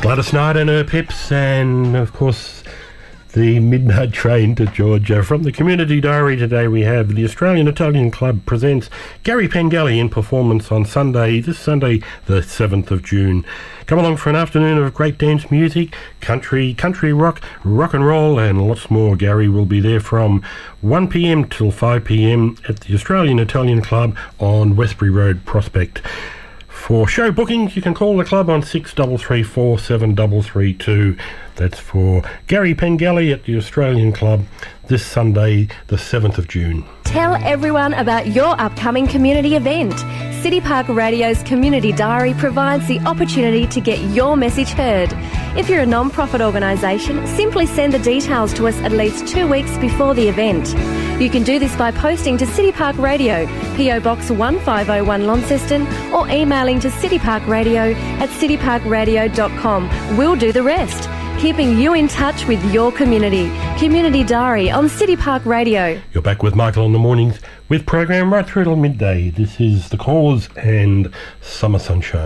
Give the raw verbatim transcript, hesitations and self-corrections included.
Gladys Knight and her Pips, and of course the midnight train to Georgia. From the Community Diary today we have the Australian Italian Club presents Gary Pengelly in performance on Sunday, this Sunday the seventh of June. Come along for an afternoon of great dance music, country, country rock, rock and roll and lots more. Gary will be there from one p m till five p m at the Australian Italian Club on Westbury Road, Prospect. For show bookings, you can call the club on six three three four seven three three two. That's for Gary Pengelly at the Australian Club this Sunday, the seventh of June. Tell everyone about your upcoming community event. City Park Radio's Community Diary provides the opportunity to get your message heard. If you're a non-profit organisation, simply send the details to us at least two weeks before the event. You can do this by posting to City Park Radio, P O Box one five oh one Launceston, or emailing to cityparkradio at cityparkradio dot com. We'll do the rest, keeping you in touch with your community. Community Diary on City Park Radio. You're back with Michael on the mornings with program right through till midday. This is The Cause and Summer Sunshine.